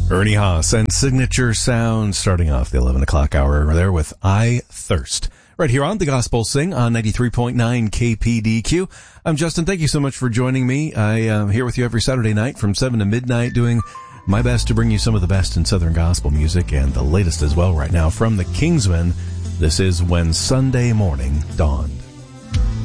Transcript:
Ernie Haas and Signature Sound starting off the 11 o'clock hour there with I Thirst. Right here on The Gospel Sing on 93.9 KPDQ. I'm Justin. Thank you so much for joining me. I am here with you every Saturday night from 7 to midnight doing my best to bring you some of the best in Southern gospel music and the latest as well right now from the Kingsmen. This is When Sunday Morning Dawns.